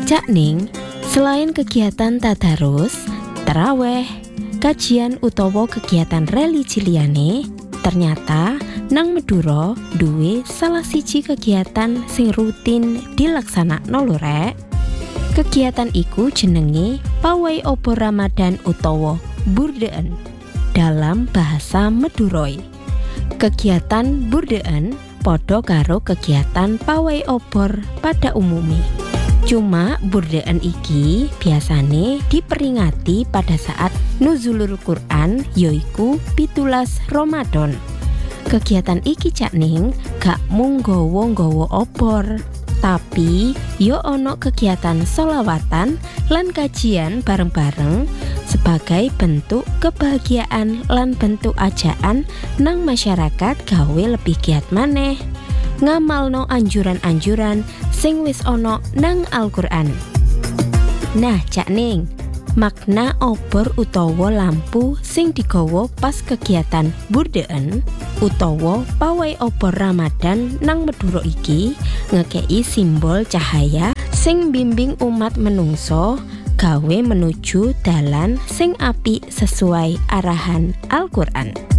Cak Ning, selain kegiatan tadarus, taraweh, kajian utawa kegiatan religi liyane, ternyata nang Madura duwe salah siji kegiatan sing rutin dilaksanakno lho rek. Kegiatan iku jenenge pawai obor Ramadan utawa burdeen dalam bahasa Maduroi. Kegiatan burdeen padha karo kegiatan pawai obor pada umumnya. Cuma burdeen iki biasane diperingati pada saat nuzulul Quran yaiku 17 Ramadan. Kegiatan iki Cak Ning gak mung nggawa obor, tapi yo ono kegiatan sholawatan lan kajian bareng-bareng sebagai bentuk kebahagiaan lan bentuk ajaan nang masyarakat gawe lebih giat maneh ngamalno anjuran-anjuran sing wis ono nang Al-Qur'an. Nah, Cak Ning, makna obor utawa lampu sing digawa pas kegiatan burdeen utawa pawai obor Ramadan nang Madura iki ngekei simbol cahaya sing bimbing umat menungso gawe menuju dalan sing apik sesuai arahan Al-Qur'an.